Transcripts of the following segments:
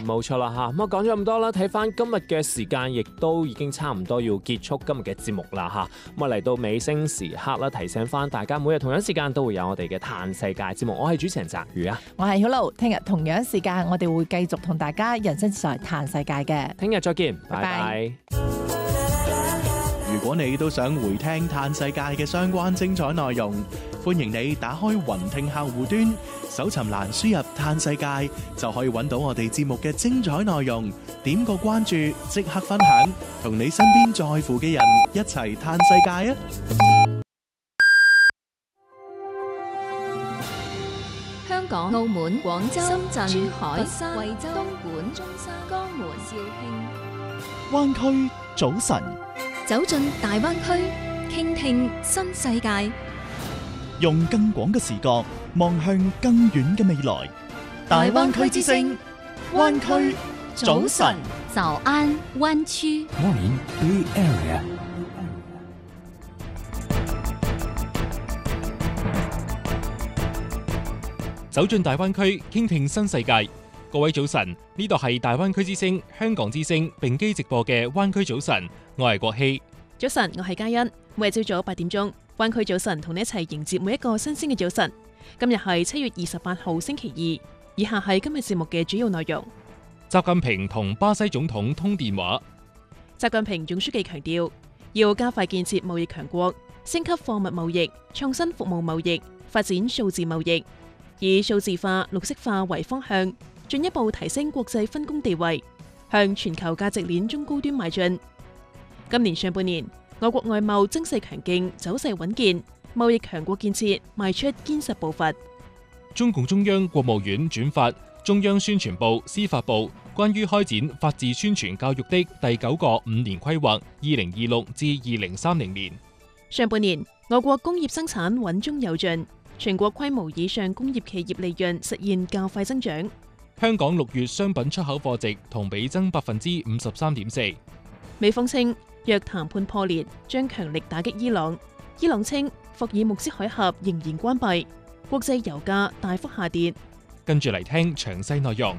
冇錯啦嚇。咁啊講咗咁多啦，睇翻今日嘅時間，亦都已經差唔多要結束今日嘅節目啦嚇。咁啊嚟到尾聲時刻啦，提醒翻大家，每日同樣時間都會有我哋嘅嘆世界節目。我係主持人澤宇啊， 我係曉露。聽日同樣時間，我哋會繼續同大家人生在嘆世界嘅。 聽日再見，拜拜拜。 如果你都想回聽嘆世界嘅相關精彩內容，歡迎你打開雲聽客戶端，搜尋欄輸入嘆世界，就可以揾到我哋節目嘅精彩內容。點個關注，即刻分享，同你身邊在乎嘅人一齊嘆世界啊！ 香港、澳門、廣州、深圳、珠海、佛山、惠州、東莞、中山、江門、肇慶。 灣區早晨， 走進大灣區，傾聽新世界。 用更廣嘅視角望向更遠嘅未來。大灣區之聲，灣區早晨。 早安灣區。 Morning Bay Area。 走進大灣區，傾聽新世界。各位早晨，呢度係大灣區之聲、香港之聲並機直播嘅灣區早晨，我係國希。 早晨，我係嘉欣。每日朝早8點鐘，灣區早晨同你一齊迎接每一個新鮮嘅早晨。今日係7月28號星期二，以下係今日節目嘅主要內容。 習近平同巴西總統通電話。 習近平總書記強調，要加快建設貿易強國，升級貨物貿易、創新服務貿易，發展數字貿易，以數字化、綠色化為方向，進一步提升國際分工地位，向全球價值鏈中高端邁進。今年上半年，我國外貿增勢強勁，走勢穩健，貿易強國建設邁出堅實步伐。 中共中央國務院轉發中央宣傳部、司法部關於開展法治宣傳教育的第9個5年規劃2026至2030年。 上半年，我國工業生產穩中有進，全國規模以上工業企業利潤實現較快增長。 香港6月商品出口貨值同比增53.4%。美方稱，若談判破裂，將強力打擊伊朗。伊朗稱，霍爾木茲海峽仍然關閉，國際油價大幅下跌。 跟住嚟聽詳細內容。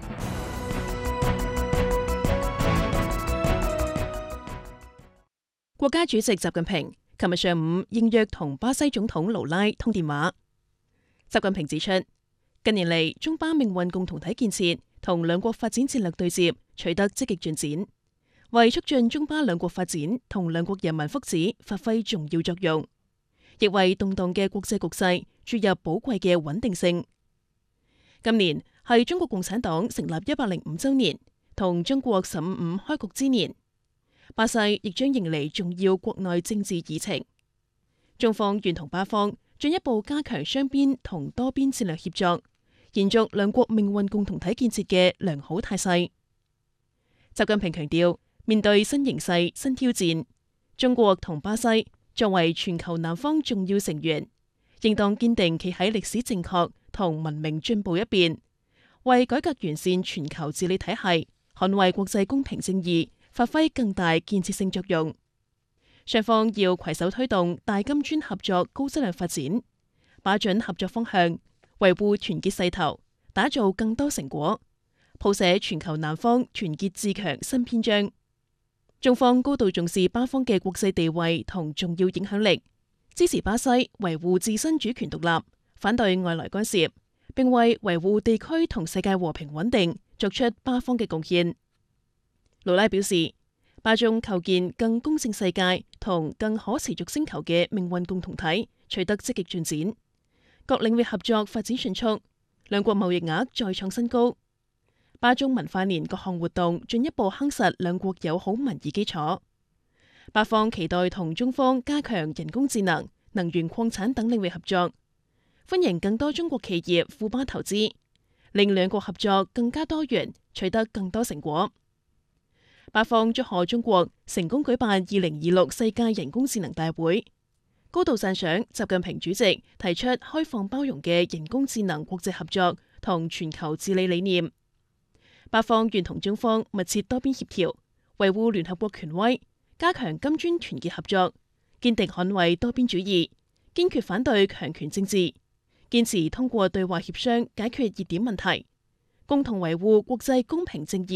國家主席習近平琴日上午應約同巴西總統盧拉通電話。習近平指出，近年嚟中巴命運共同體建設同兩國發展戰略對接取得積極進展，為促進中巴兩國發展同兩國人民福祉發揮重要作用，亦為動盪嘅國際局勢注入寶貴嘅穩定性。今年係中國共產黨成立105週年同中國15開局之年，巴西亦將迎嚟重要國內政治議程。中方願同巴方進一步加強雙邊同多邊戰略協作，延續兩國命運共同體建設嘅良好態勢。習近平強調，面對新形勢、新挑戰，中國同巴西作為全球南方重要成員，應當堅定企喺歷史正確同文明進步一邊，為改革完善全球治理體系、捍衛國際公平正義發揮更大建設性作用。雙方要攜手推動大金磚合作高質量發展，把準合作方向，維護團結勢頭，打造更多成果，譜寫全球南方團結自強新篇章。中方高度重視巴方嘅國際地位同重要影響力，支持巴西維護自身主權獨立，反對外來干涉，並為維護地區同世界和平穩定作出巴方嘅貢獻。盧拉表示，巴中構建更公正世界同更可持續星球嘅命運共同體取得積極進展，各領域合作發展迅速，兩國貿易額再創新高。巴中文化年各項活動進一步夯實兩國友好民意基礎。巴方期待同中方加強人工智能、能源礦產等領域合作，歡迎更多中國企業赴巴投資，令兩國合作更加多元，取得更多成果。巴方祝賀中國成功舉辦2026世界人工智能大會，高度讚賞習近平主席提出開放包容嘅人工智能國際合作同全球治理理念。巴方願同中方密切多邊協調，維護聯合國權威，加強金磚團結合作，堅定捍衛多邊主義，堅決反對強權政治，堅持通過對話協商解決熱點問題，共同維護國際公平正義。